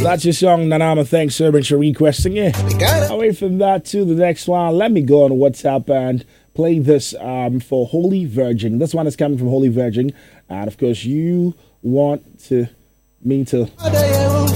That's your song, Nanama. Thanks so much for requesting it. Away from that to the next one, let me go on WhatsApp and play this for Holy Virgin. This one is coming from Holy Virgin. And of course, you want me to